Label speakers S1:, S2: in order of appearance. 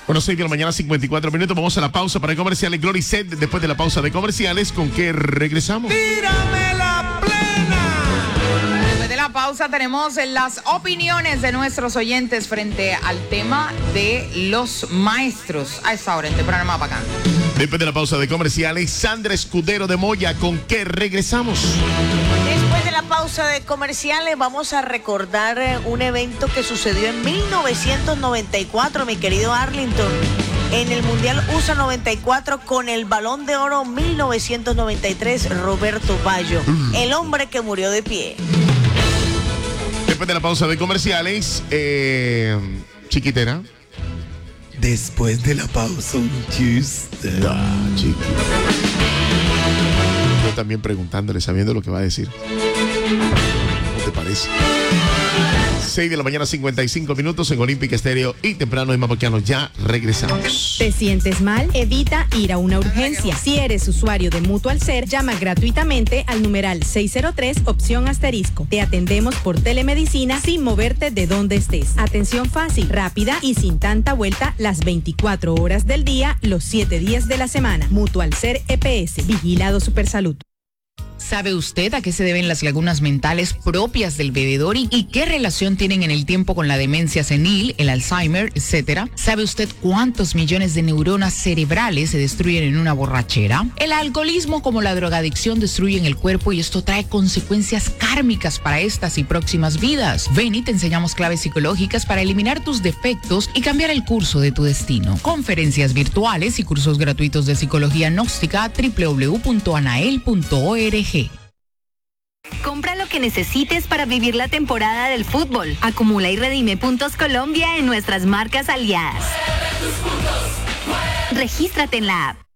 S1: Bueno, 6 de la mañana, 54 minutos. Vamos a la pausa para comerciales. Glory Set, después de la pausa de comerciales, ¿con qué regresamos?
S2: ¡Tírame la plena!
S3: Después de la pausa tenemos las opiniones de nuestros oyentes frente al tema de los maestros. A esta hora, en Temprano Más Bacán.
S1: Después de la pausa de comerciales, Sandra Escudero de Moya, ¿con qué regresamos?
S4: Después de la pausa de comerciales vamos a recordar un evento que sucedió en 1994, mi querido Arlington, en el Mundial USA 94 con el Balón de Oro 1993, Roberto Baggio, el hombre que murió de pie.
S1: Después de la pausa de comerciales, chiquitera.
S2: Después de la pausa, un chiste.
S1: Chiqui. Yo también preguntándole, sabiendo lo que va a decir. ¿Cómo te parece? 6 de la mañana, 55 minutos en Olímpica Estéreo y Temprano en Mapaquiano. Ya regresamos.
S5: ¿Te sientes mal? Evita ir a una urgencia. Si eres usuario de Mutual Ser, llama gratuitamente al numeral 603, opción asterisco. Te atendemos por telemedicina sin moverte de donde estés. Atención fácil, rápida y sin tanta vuelta las 24 horas del día, los 7 días de la semana. Mutual Ser EPS, Vigilado Supersalud.
S3: ¿Sabe usted a qué se deben las lagunas mentales propias del bebedor y qué relación tienen en el tiempo con la demencia senil, el Alzheimer, etcétera? ¿Sabe usted cuántos millones de neuronas cerebrales se destruyen en una borrachera? El alcoholismo como la drogadicción destruyen el cuerpo y esto trae consecuencias kármicas para estas y próximas vidas. Ven y te enseñamos claves psicológicas para eliminar tus defectos y cambiar el curso de tu destino. Conferencias virtuales y cursos gratuitos de psicología gnóstica www.anael.org.
S6: Compra lo que necesites para vivir la temporada del fútbol. Acumula y redime puntos Colombia en nuestras marcas aliadas. Regístrate en la app.